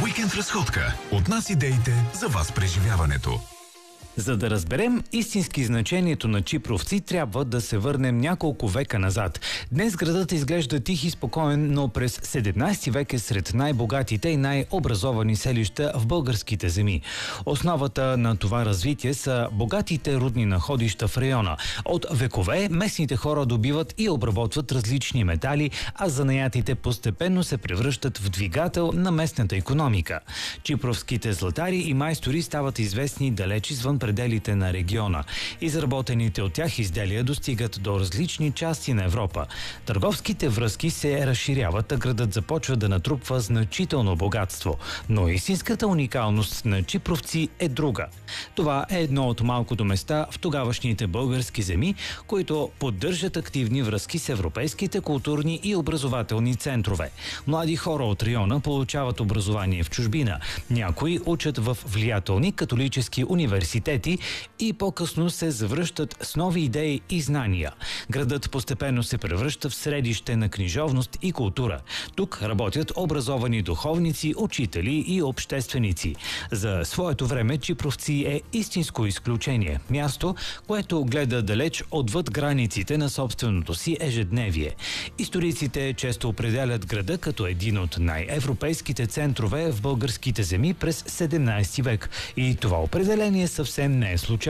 Уикенд разходка. От нас идеите за вас преживяването. За да разберем истински значението на чипровци, трябва да се върнем няколко века назад. Днес градът изглежда тих и спокоен, но през 17 век е сред най-богатите и най-образовани селища в българските земи. Основата на това развитие са богатите рудни находища в района. От векове местните хора добиват и обработват различни метали, а занаятите постепенно се превръщат в двигател на местната икономика. Чипровските златари и майстори стават известни далеч извън пределите на региона. Изработените от тях изделия достигат до различни части на Европа. Търговските връзки се разширяват, а градът започва да натрупва значително богатство. Но истинската уникалност на чипровци е друга. Това е едно от малкото места в тогавашните български земи, които поддържат активни връзки с европейските културни и образователни центрове. Млади хора от района получават образование в чужбина. Някои учат в влиятелни католически университети и по-късно се завръщат с нови идеи и знания. Градът постепенно се превръща в средище на книжовност и култура. Тук работят образовани духовници, учители и общественици. За своето време Чипровци е истинско изключение. Място, което гледа далеч отвъд границите на собственото си ежедневие. Историците често определят града като един от най-европейските центрове в българските земи през 17 век. И това определение съвсем не е случайно.